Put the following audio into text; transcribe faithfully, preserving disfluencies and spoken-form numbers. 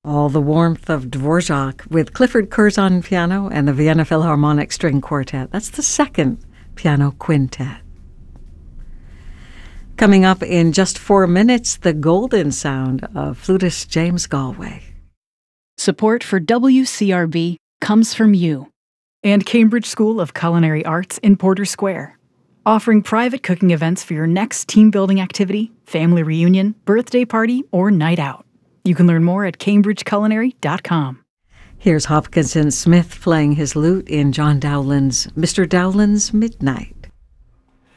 All the Warmth of Dvorak with Clifford Curzon piano and the Vienna Philharmonic String Quartet. That's the second piano quintet. Coming up in just four minutes, the golden sound of flutist James Galway. Support for W C R B comes from you and Cambridge School of Culinary Arts in Porter Square, offering private cooking events for your next team-building activity, family reunion, birthday party, or night out. You can learn more at cambridge culinary dot com. Here's Hopkinson Smith playing his lute in John Dowland's Mister Dowland's Midnight.